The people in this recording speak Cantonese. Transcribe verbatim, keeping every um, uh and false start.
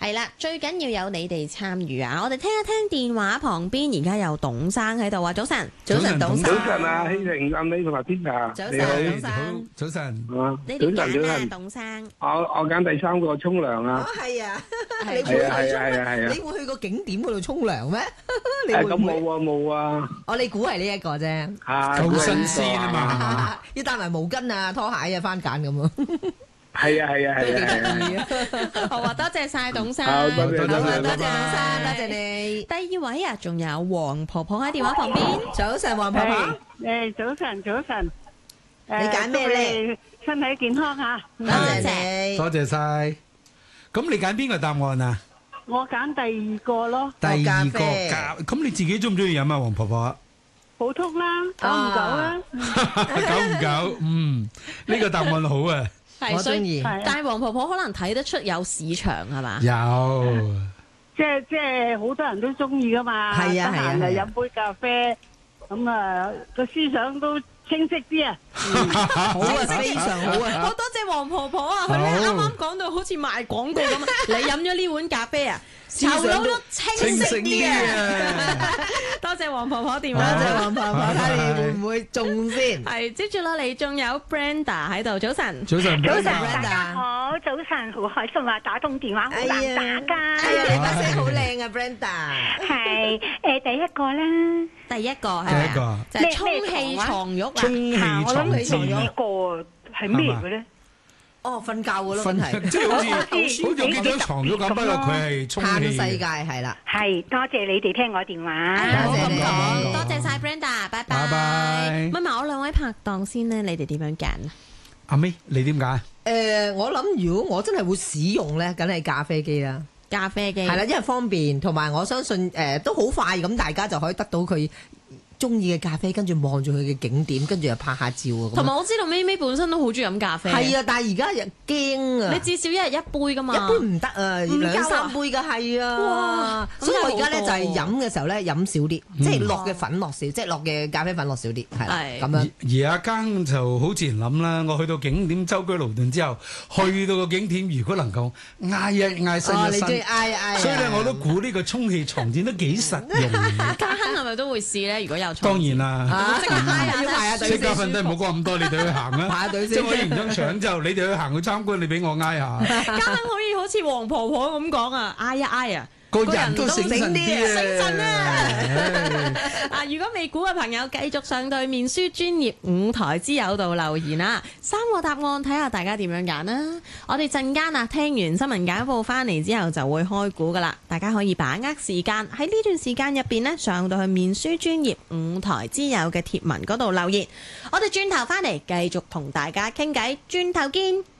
係啦，最緊要有你哋參與啊！我哋聽一聽電話旁邊，而家有董生喺度啊！早晨， 早晨，董生， 早晨啊，希玲、阿美同埋 Peter， 早你好， 晨，早晨， 早晨。 你點揀啊， 早晨， 董生？ 我我揀第三個沖涼啊！ 係啊，你係會啊係啊係啊係啊！ 你會去個景點嗰度沖涼咩？你誒會唔會？ 咁冇啊冇啊！ 哦，你估係呢一個啫， 啊， 夠新鮮啊嘛！ 要帶埋毛巾啊、拖鞋啊、番梘咁啊， 係啊係啊都幾係啊係啊！ 得意啊！ 好啊，多謝晒董生， 好多謝好啊， 多謝多謝董多謝生， 多謝你。 第二位啊，仲有黃婆婆喺電話旁邊。 早晨，黃婆婆， 誒，早晨，早晨。誒你揀咩咧？ 祝你身體健康嚇。 多謝你。 多謝晒。咁你揀邊個答案啊？ 我揀第二個咯， 第二個咖啡咖，咁你自己中唔中意飲啊，黃婆婆？ 普通啦，久唔久啊？ 久唔久？嗯，呢個答案好啊。 係所以我中意。 係啊， 但係黃婆婆可能睇得出有市場係嘛？ 有。 即係即係好多人都中意噶嘛。 係啊係啊係啊得閒就飲杯咖啡，咁啊個思想都清晰啲啊。 好啊，非常好啊！ 好多謝黃婆婆啊！佢咧啱啱講到好似賣廣告咁啊！你飲咗呢碗咖啡啊，頭腦都清晰啲啊！多謝黃婆婆電多話， 謝黃婆婆，睇你會唔會中先？ 係接住落嚟，仲有 Brenda 喺度，早晨。 早晨， 早晨， Brenda 大家好，早晨，好開心啊！打通電話好難打㗎。 哎呀，你把聲好靚啊，Brenda！ 係誒第一個啦， 第一個係咪第一個啊？就係充氣床褥啊！ 充氣我床諗你仲有一墊啊， 個係咩嘅咧？ 哦，瞓覺嘅咯， 瞓真係即係好似好好似我見到床褥咁，不過佢係充氣嘆世界嘅。 係啦。 係多謝你哋聽我電話。 多謝你講，多謝晒 Brenda，拜拜。 拜拜問埋我兩位拍檔先咧，你哋點樣揀啊？ 阿 May，你點解？ 誒，我諗如果我真係會使用咧，梗係咖啡機啦。 咖啡機係啦，因為方便，同埋我相信誒都好快咁，大家就可以得到佢中意嘅咖啡，跟住望住佢嘅景點，跟住又拍下照啊。咁同埋我知道咪咪本身都好中意飲咖啡。 係啊，但係而家又驚啊！ 你至少一日一杯噶嘛？ 一杯唔得啊， 唔夠啊兩三杯㗎係啊！ 哇所以我而家咧咁真係好多就係飲嘅時候咧飲少啲，即係落嘅粉落少，即係落嘅咖啡粉落少啲，係啦係咁樣。 而而阿耕就好自然諗啦，我去到景點舟車勞頓之後，去到個景點，如果能夠嗌一嗌伸哦， 一你中意伸， 嗌嗌啊！ 所以咧我都估呢個充氣床墊都幾實用嘅。 家亨係咪都會試咧？如果有床當然啦， 啊即刻嗌啊要排下隊即刻瞓低，唔好講咁多，你哋去行啦。 排下隊先即係我影完張相之後，你哋去行去參觀，你俾我嗌下， 家亨可以好似黃婆婆咁講啊，嗌一嗌啊！ 個人都醒神啲啊！ 醒神啊！ 唉啊！如果未估嘅朋友，繼續上對面書專業舞台之友度留言啊！三個答案睇下大家點樣揀啦。我哋陣間啊，聽完新聞簡報翻嚟之後就會開估噶啦，大家可以把握時間喺呢段時間入邊呢，上到去面書專業舞台之友嘅貼文嗰度留言。我哋轉頭翻嚟繼續同大家傾偈，轉頭見。